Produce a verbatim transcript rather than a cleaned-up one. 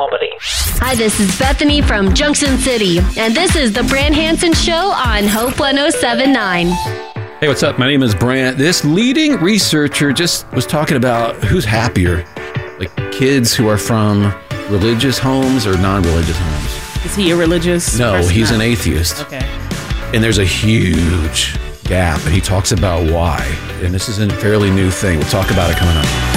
Albany. Hi, this is Bethany from Junction City, and this is the Brant Hansen Show on Hope one oh seven point nine. Hey, what's up? My name is Brant. This leading researcher just was talking about who's happier, like kids who are from religious homes or non-religious homes. Is he a religious No, person? he's an atheist. Okay. And there's a huge gap, and he talks about why. And this is a fairly new thing. We'll talk about it coming up.